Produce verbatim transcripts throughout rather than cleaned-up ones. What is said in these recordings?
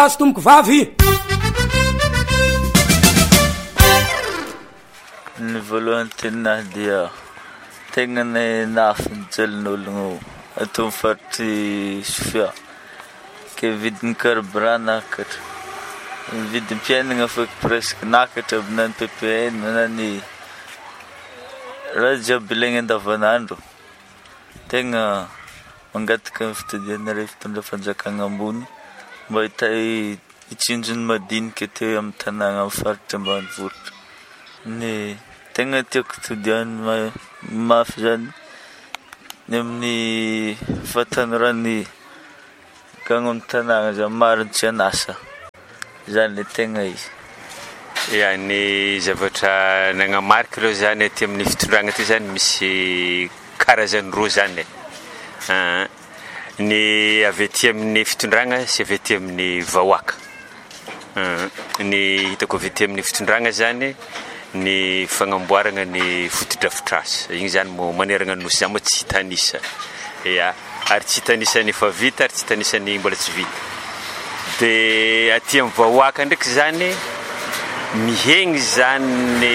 azo tomboko vavy ny voalohany tenahy dia tegna ny nafy nijelin'ologno ato amin'ny faritry Sofia ke vidin'ny carburant nakatra ny vidim-piainana feky presque nakatra aby na ny P P N na ny raha jiaby ilaigna andavanandro tegna mangataka ny fitodiana rehefa fitondra fanjakana ambony mba hita hitsinjony madinika teo amin'ny tanàna amin'ny faritra ambanivohitra ny tegna tiako todiana mafy zany ny amin'ny fatanorany gagno amin'ny tanàna zany mariny tsy anasa zany le tegna izy. Ya ny zavatra nagnamarika reo zany aty amin'ny fitondragna ty zany misy karazany roa zany uh, ny avy aty amin'ny fitondragna sy avy aty amin'ny vahoaka uh, ny hitako avy aty amin'ny fitondragna zany ny fagnamboarana ny fotodrafitrasa igny zany mo maneragna nosy zany mo tsy hitanisa ya ary tsy hitanisany efa vita ary tsy hitanisany mbola tsy vita de aty amin'ny vahoaka ndraiky zany mihegny zany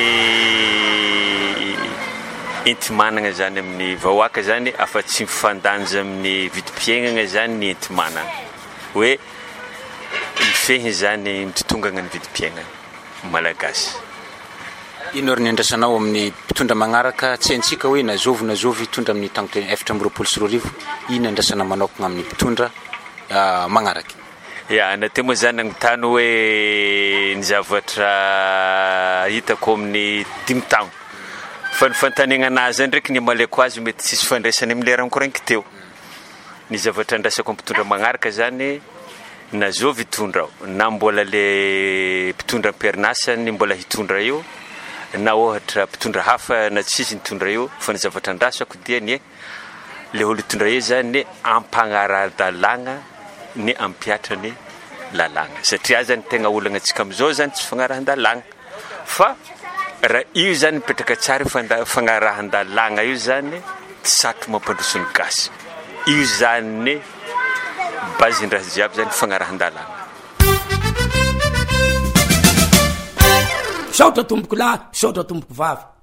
entimanana zany amin'ny vahoaka zany afa tsy mifandanja amin'ny vidim-piainana zany ny entimanana hoe mifehy zany mitotongana ny vidim-piainana malagasy. Ino ary ny andrasanao amin'ny mpitondra magnaraka tsy haintsika hoe nazovy nazovy hitondra amin'ny tangotra efatra amby roapolo sy roa arivo ino andrasana manokana amin'ny mpitondra uh, magnaraky ya na temo zany nagnontany hoe ny zavatra hitako amin'ny dimy taogno fa ny fantanegna anazy zany ndraiky ny malaiko azy mety tsisy fandraisany amin'ny lerany koranky teo ny zavatra andrasako mpitondra magnaraka zany na zovy hitondra na mbola le mpitondra am-perinasany mbola hitondra io na ohatra mpitondra hafa na tsisy nitondra io fa ny zavatra andrasako dia ny le olo hitondra io zany ampagnara-dalagna ny ampiatra ny lalagna satria zany tegna olagna antsika amizao zany tsy fagnarahan-dalagna fa raha io zany mipetraka tsara fagnarahan-dalagna io zany tsy satro mampandroso ny gasy io zany bazindraha jiaby zany fagnarahan-dalagna. Saotra tomboko lahy saotra tomboko vavy